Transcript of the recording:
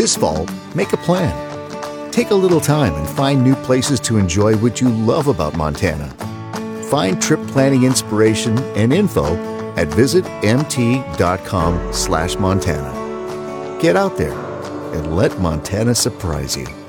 This fall, make a plan. Take a little time and find new places to enjoy what you love about Montana. Find trip planning inspiration and info at visitmt.com/Montana. Get out there and let Montana surprise you.